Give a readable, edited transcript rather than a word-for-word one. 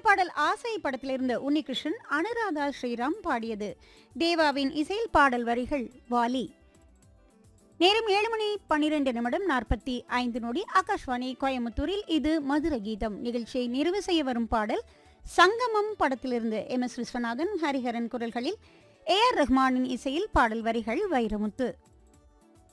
பாடல் ஆசை படத்திலிருந்து உன்னிகிருஷ்ணன் அனுராதா ஸ்ரீராம் பாடியது. தேவாவின் இசையில் பாடல் வரிகள் வாலி. நேரம் 7:12:45 ஆகாஷ்வாணி கோயம்புத்தூரில் இது மதுர கீதம். நிகழ்ச்சியை நிறைவு செய்ய வரும் பாடல் சங்கமம் படத்திலிருந்து எம்.எஸ். விஸ்வநாதன், ஹரிஹரன் குரல்களில் ஏ.ஆர். ரஹ்மானின் இசையில் பாடல் வரிகள் வைரமுத்து.